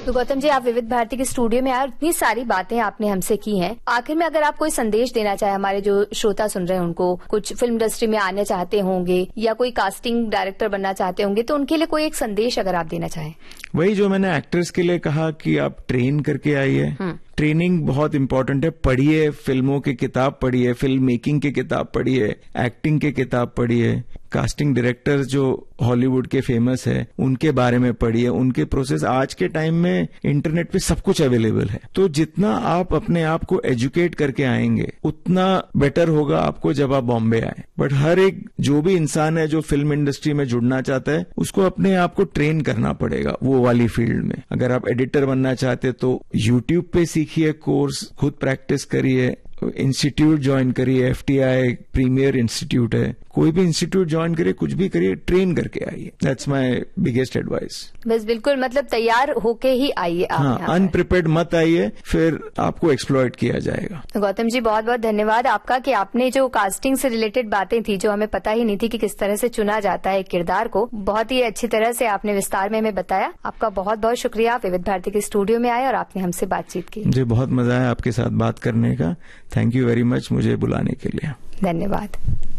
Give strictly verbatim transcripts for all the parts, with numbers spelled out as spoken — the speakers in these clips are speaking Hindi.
तो गौतम जी, आप विविध भारती के स्टूडियो में आए, इतनी सारी बातें आपने हमसे की हैं। आखिर में अगर आप कोई संदेश देना चाहे, हमारे जो श्रोता सुन रहे हैं उनको, कुछ फिल्म इंडस्ट्री में आना चाहते होंगे या कोई कास्टिंग डायरेक्टर बनना चाहते होंगे, तो उनके लिए कोई एक संदेश अगर आप देना चाहें। वही जो मैंने एक्टर्स के लिए कहा कि आप ट्रेन करके आइए। ट्रेनिंग बहुत इंपॉर्टेंट है। पढ़िए, फिल्मों की किताब पढ़िए, फिल्म मेकिंग की किताब पढ़िए, एक्टिंग की किताब पढ़िए, कास्टिंग डायरेक्टर्स जो हॉलीवुड के फेमस है उनके बारे में पढ़िए, उनके प्रोसेस। आज के टाइम में इंटरनेट पे सब कुछ अवेलेबल है, तो जितना आप अपने आप को एजुकेट करके आएंगे उतना बेटर होगा आपको जब आप बॉम्बे आए। बट हर एक जो भी इंसान है जो फिल्म इंडस्ट्री में जुड़ना चाहता है उसको अपने आप को ट्रेन करना पड़ेगा वो वाली फील्ड में। अगर आप एडिटर बनना चाहते तो यूट्यूब पे सीखिए कोर्स, खुद प्रैक्टिस करिए, इंस्टीट्यूट ज्वाइन करिए। एफटीआई प्रीमियर इंस्टीट्यूट है, कोई भी इंस्टीट्यूट ज्वाइन करिए, कुछ भी करिए, ट्रेन करके आइए। That's my biggest advice. बस बिल्कुल, मतलब तैयार होके ही आइए। हाँ, अनप्रिपेयर्ड मत आइए, फिर आपको एक्सप्लॉइट किया जाएगा। तो गौतम जी, बहुत बहुत धन्यवाद आपका कि आपने जो कास्टिंग से रिलेटेड बातें थी, जो हमें पता ही नहीं थी कि किस तरह से चुना जाता है किरदार को, बहुत ही अच्छी तरह से आपने विस्तार में हमें बताया। आपका बहुत बहुत शुक्रिया, आप विविध भारती के स्टूडियो में आए और आपने हमसे बातचीत की। मुझे बहुत मजा आया आपके साथ बात करने का। थैंक यू वेरी मच मुझे बुलाने के लिए। धन्यवाद।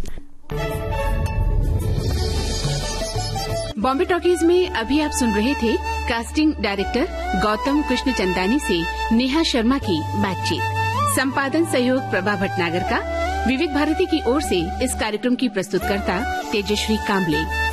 बॉम्बे टॉकीज में अभी आप सुन रहे थे कास्टिंग डायरेक्टर गौतम कृष्ण चंदानी से नेहा शर्मा की बातचीत। संपादन सहयोग प्रभा भटनागर का। विविध भारती की ओर से इस कार्यक्रम की प्रस्तुतकर्ता तेजश्री कांबले।